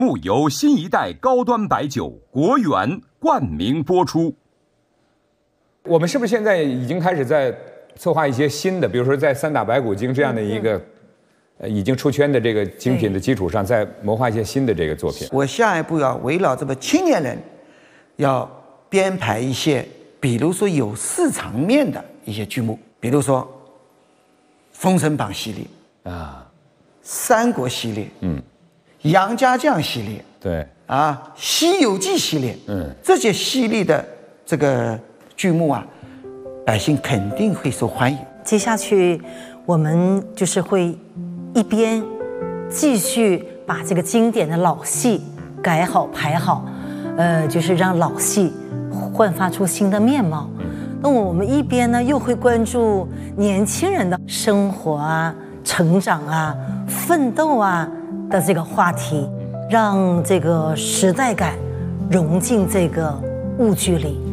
目由新一代高端白酒国源冠名播出。我们是不是现在已经开始在策划一些新的，比如说在三打白骨精这样的一个已经出圈的这个精品的基础上，再谋划一些新的这个作品？ 我下一步要围绕这个青年人，要编排一些，比如说有市场面的一些剧目，比如说《封神榜》系列啊，《三国》系列，杨家将系列， 对啊，《西游记》系列，这些系列的这个剧目啊，百姓肯定会受欢迎。 接下去我们就是会一边继续把这个经典的老戏改好排好，就是让老戏焕发出新的面貌。那我们一边呢又会关注年轻人的生活啊、成长啊、奋斗啊的这个话题，让这个时代感融进这个舞剧里。